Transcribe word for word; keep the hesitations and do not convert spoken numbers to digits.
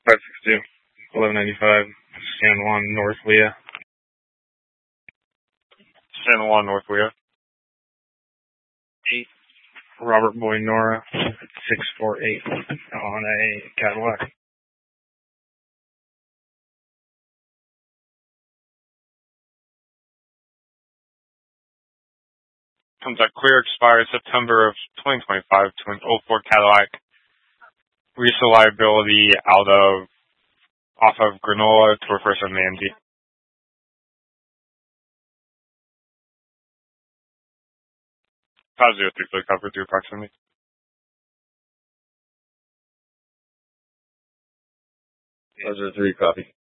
five six two, eleven ninety-five, San Juan, North Leah. San Juan, North Leah. eight, Robert Boy Nora, six four eight, on a Cadillac. Comes out clear, expires September of twenty twenty-five to an oh four Cadillac. Resale liability out of, off of Granola to refer to an A M D. five zero three for the cover through approximately. five zero three, copy.